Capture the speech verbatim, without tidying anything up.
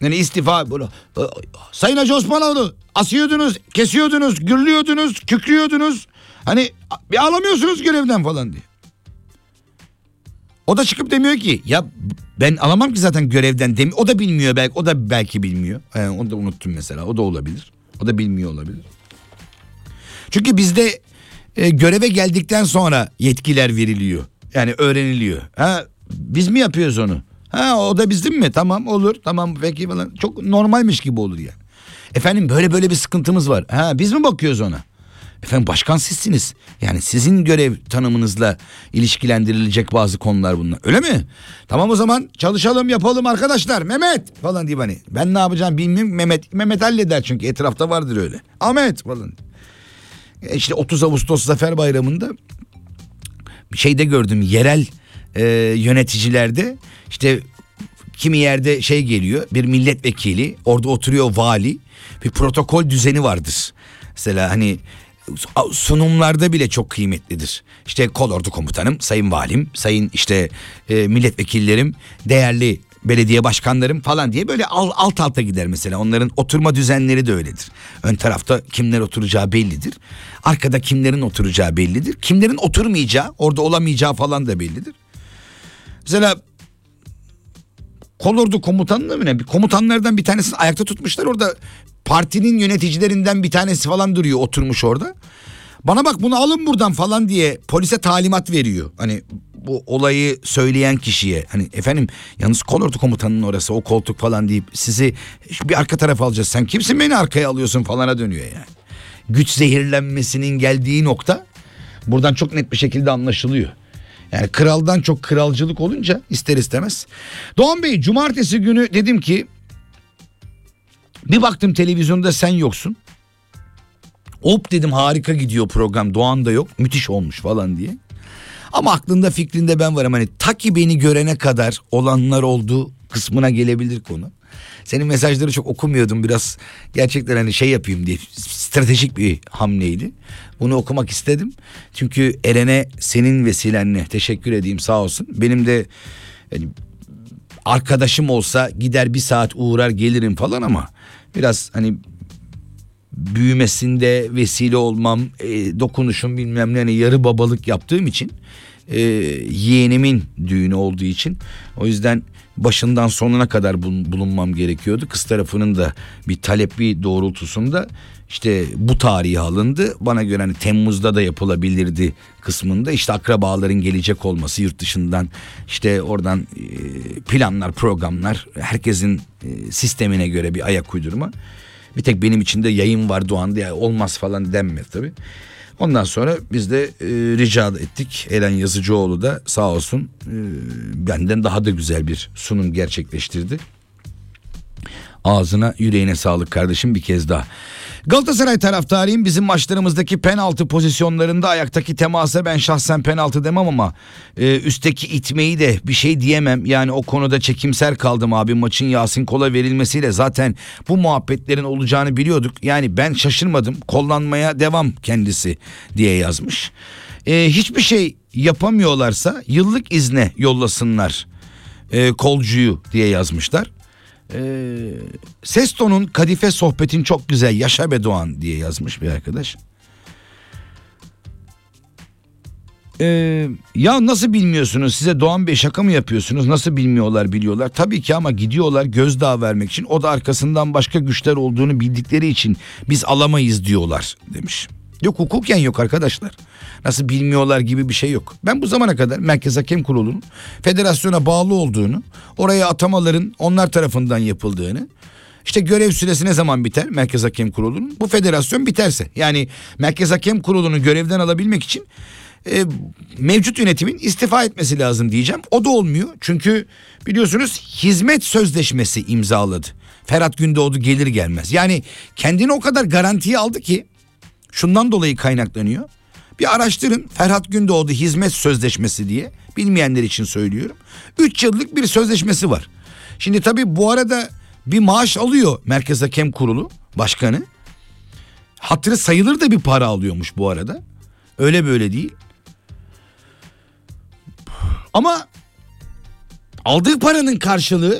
Yani istifa böyle. Sayın Hacı Osmanoğlu, asıyordunuz, kesiyordunuz, gürlüyordunuz, kükrüyordunuz. Hani bir alamıyorsunuz görevden falan diye. O da çıkıp demiyor ki ya ben alamam ki zaten görevden demiyor. O da bilmiyor belki, o da belki bilmiyor. Yani onu da unuttum mesela, o da olabilir. O da bilmiyor olabilir. Çünkü bizde e, göreve geldikten sonra yetkiler veriliyor. Yani öğreniliyor. Ha, biz mi yapıyoruz onu? Ha, o da bizim mi? Tamam, olur. Tamam, peki falan. Çok normalmiş gibi olur yani. Efendim böyle böyle bir sıkıntımız var. Ha, biz mi bakıyoruz ona? Efendim başkan sizsiniz. Yani sizin görev tanımınızla ilişkilendirilecek bazı konular bunlar. Öyle mi? Tamam, o zaman çalışalım, yapalım arkadaşlar. Mehmet falan diyeyim hani. Ben ne yapacağım bilmiyorum. Mehmet Mehmet halleder çünkü etrafta vardır öyle. Ahmet falan. E işte otuz Ağustos Zafer Bayramı'nda şeyde gördüm, yerel e, yöneticilerde işte kimi yerde şey geliyor, bir milletvekili, orada oturuyor vali, bir protokol düzeni vardır. Mesela hani sunumlarda bile çok kıymetlidir. İşte kolordu komutanım, sayın valim, sayın işte e, milletvekillerim, değerli belediye başkanlarım falan diye böyle alt, alt alta gider mesela. Onların oturma düzenleri de öyledir. Ön tarafta kimler oturacağı bellidir. Arkada kimlerin oturacağı bellidir. Kimlerin oturmayacağı, orada olamayacağı falan da bellidir. Mesela kolordu komutanı mı ne? Komutanlardan bir tanesini ayakta tutmuşlar orada. Partinin yöneticilerinden bir tanesi falan duruyor, oturmuş orada. Bana bak, bunu alın buradan falan diye polise talimat veriyor. Hani bu olayı söyleyen kişiye, hani efendim yalnız kolordu komutanının orası, o koltuk falan deyip sizi bir arka tarafa alacağız. Sen kimsin beni arkaya alıyorsun falana dönüyor yani. Güç zehirlenmesinin geldiği nokta buradan çok net bir şekilde anlaşılıyor. Yani kraldan çok kralcılık olunca ister istemez. Doğan Bey, cumartesi günü dedim ki bir baktım televizyonda sen yoksun. Hop dedim, harika gidiyor program, Doğan da yok, müthiş olmuş falan diye. Ama aklında fikrinde ben varım, hani ta ki beni görene kadar olanlar oldu kısmına gelebilir konu. Senin mesajları çok okumuyordum, biraz gerçekten hani şey yapayım diye, stratejik bir hamleydi. Bunu okumak istedim. Çünkü Eren'e senin vesilenle teşekkür edeyim, sağ olsun. Benim de yani, arkadaşım olsa gider bir saat uğrar gelirim falan ama biraz hani büyümesinde vesile olmam, e, dokunuşum bilmem ne, hani yarı babalık yaptığım için, e, yeğenimin düğünü olduğu için, o yüzden başından sonuna kadar bulunmam gerekiyordu. Kız tarafının da bir talebi doğrultusunda işte bu tarihe alındı. Bana göre hani Temmuz'da da yapılabilirdi kısmında, işte akrabaların gelecek olması yurt dışından, işte oradan planlar, programlar, herkesin sistemine göre bir ayak uydurma. Bir tek benim için de yayın var Doğan diye olmaz falan denmedi tabii. Ondan sonra biz de e, rica ettik. Eren Yazıcıoğlu da sağ olsun e, benden daha da güzel bir sunum gerçekleştirdi. Ağzına yüreğine sağlık kardeşim bir kez daha. Galatasaray taraftarıyım. Bizim maçlarımızdaki penaltı pozisyonlarında ayaktaki temasa ben şahsen penaltı demem ama e, üstteki itmeyi de bir şey diyemem. Yani o konuda çekimser kaldım abi. Maçın Yasin Kol'a verilmesiyle zaten bu muhabbetlerin olacağını biliyorduk. Yani ben şaşırmadım. Kollanmaya devam kendisi diye yazmış. E, hiçbir şey yapamıyorlarsa yıllık izne yollasınlar e, kolcuyu diye yazmışlar. Ee, ses tonun kadife sohbetin çok güzel, yaşa be Doğan diye yazmış bir arkadaş. Ee, ya nasıl bilmiyorsunuz, size Doğan Bey şaka mı yapıyorsunuz, nasıl bilmiyorlar biliyorlar tabii ki ama gidiyorlar gözdağı vermek için, o da arkasından başka güçler olduğunu bildikleri için biz alamayız diyorlar demiş. Yok, hukuken yok arkadaşlar. Nasıl bilmiyorlar gibi bir şey yok. Ben bu zamana kadar Merkez Hakem Kurulu'nun federasyona bağlı olduğunu, oraya atamaların onlar tarafından yapıldığını, işte görev süresi ne zaman biter Merkez Hakem Kurulu'nun? Bu federasyon biterse. Yani Merkez Hakem Kurulu'nu görevden alabilmek için e, mevcut yönetimin istifa etmesi lazım diyeceğim. O da olmuyor. Çünkü biliyorsunuz hizmet sözleşmesi imzaladı Ferhat Gündoğdu gelir gelmez. Yani kendini o kadar garantiye aldı ki, şundan dolayı kaynaklanıyor. Bir araştırın, Ferhat Gündoğdu hizmet sözleşmesi diye, bilmeyenler için söylüyorum. üç yıllık bir sözleşmesi var. Şimdi tabii bu arada bir maaş alıyor Merkez Hakem Kurulu başkanı. Hatırı sayılır da bir para alıyormuş bu arada. Öyle böyle değil. Ama aldığı paranın karşılığı